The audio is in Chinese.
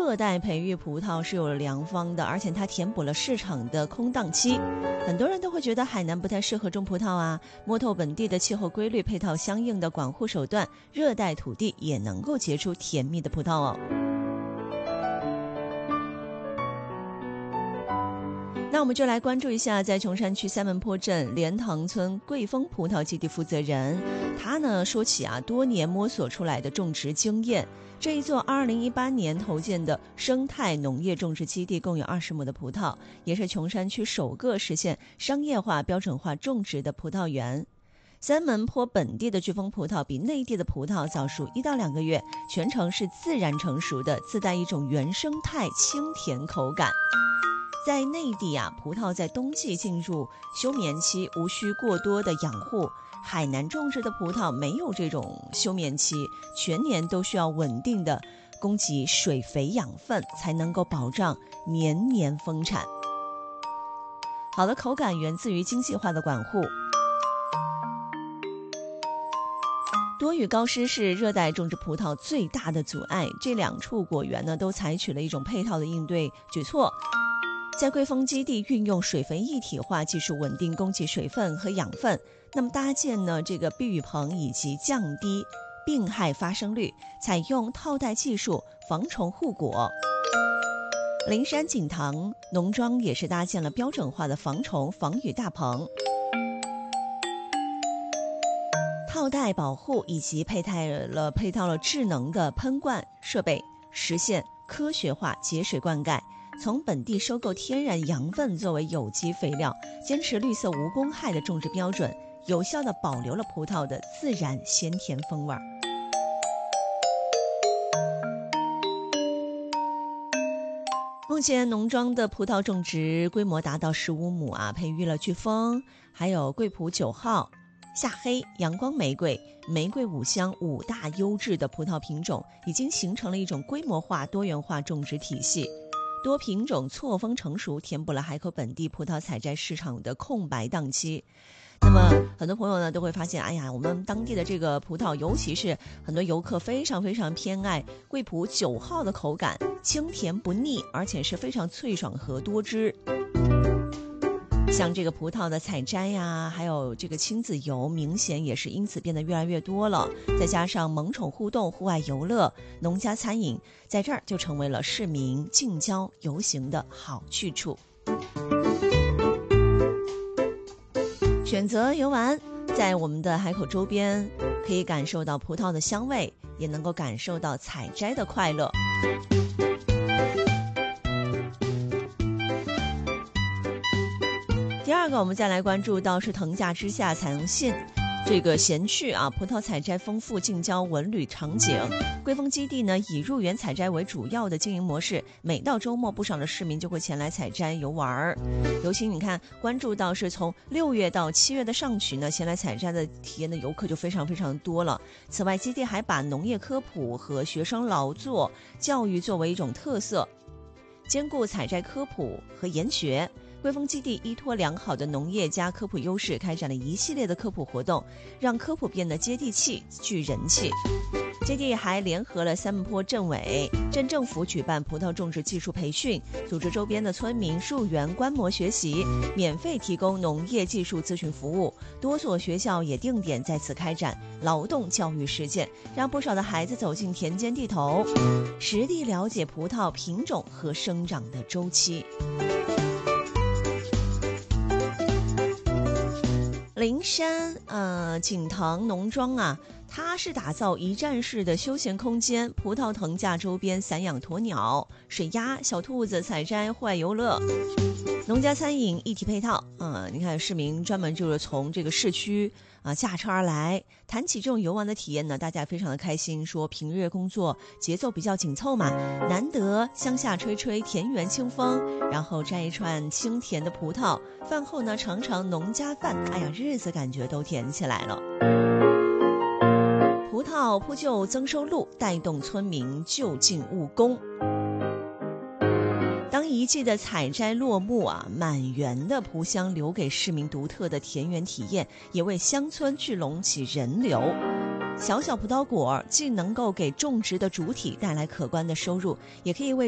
热带培育葡萄是有良方的，而且它填补了市场的空档期。很多人都会觉得海南不太适合种葡萄啊，摸透本地的气候规律，配套相应的管护手段，热带土地也能够结出甜蜜的葡萄哦。那我们就来关注一下，在琼山区三门坡镇莲塘村桂丰葡萄基地负责人，他呢说起多年摸索出来的种植经验。这一座2018年投建的生态农业种植基地共有20亩的葡萄，也是琼山区首个实现商业化标准化种植的葡萄园。三门坡本地的飓风葡萄比内地的葡萄早熟1到2个月，全程是自然成熟的，自带一种原生态清甜口感。在内地葡萄在冬季进入休眠期，无需过多的养护。海南种植的葡萄没有这种休眠期，全年都需要稳定的供给水肥养分，才能够保障年年丰产。好的口感源自于精细化的管护。多雨高湿是热带种植葡萄最大的阻碍，这2处果园呢都采取了一种配套的应对举措。在桂丰基地运用水肥一体化技术，稳定供给水分和养分，那么搭建呢这个避雨棚，以及降低病害发生率，采用套袋技术防虫护果。灵山锦塘农庄也是搭建了标准化的防虫防雨大棚，套袋保护以及配套了智能的喷灌设备，实现科学化节水灌溉。从本地收购天然羊粪作为有机肥料，坚持绿色无公害的种植标准，有效地保留了葡萄的自然鲜甜风味。目前农庄的葡萄种植规模达到15亩培育了飓风，还有桂普9号、夏黑、阳光玫瑰、玫瑰5香5大优质的葡萄品种，已经形成了一种规模化多元化种植体系。多品种错峰成熟，填补了海口本地葡萄采摘市场的空白档期。那么很多朋友呢都会发现，我们当地的这个葡萄，尤其是很多游客非常非常偏爱桂普9号的口感，清甜不腻，而且是非常脆爽和多汁。像这个葡萄的采摘还有这个亲子游，明显也是因此变得越来越多了。再加上萌宠互动、户外游乐、农家餐饮，在这儿就成为了市民近郊游行的好去处。选择游玩，在我们的海口周边，可以感受到葡萄的香味，也能够感受到采摘的快乐。第二个，我们再来关注到是藤架之下才能信这个闲趣葡萄采摘丰富近郊文旅场景。桂丰基地呢以入园采摘为主要的经营模式，每到周末不少的市民就会前来采摘游玩。尤其你看关注到是从6月到7月的上旬呢，前来采摘的体验的游客就非常非常多了。此外，基地还把农业科普和学生劳作教育作为一种特色，兼顾采摘科普和研学。桂丰基地依托良好的农业加科普优势，开展了一系列的科普活动，让科普变得接地气、具人气。基地还联合了三门坡镇委、镇政府举办葡萄种植技术培训，组织周边的村民入园观摩学习，免费提供农业技术咨询服务。多所学校也定点在此开展劳动教育实践，让不少的孩子走进田间地头，实地了解葡萄品种和生长的周期。灵山锦塘农庄它是打造一站式的休闲空间，葡萄藤架周边散养鸵鸟、水鸭、小兔子采摘、户外游乐，农家餐饮一体配套。你看市民专门就是从这个市区驾车而来。谈起这种游玩的体验呢，大家非常的开心，说平日工作节奏比较紧凑嘛，难得乡下吹吹田园清风，然后摘一串清甜的葡萄，饭后呢尝尝农家饭，日子感觉都甜起来了。葡萄铺就增收入，带动村民就近务工。当一季的采摘落幕满园的葡香留给市民独特的田园体验，也为乡村聚拢起人流。小小葡萄果既能够给种植的主体带来可观的收入，也可以为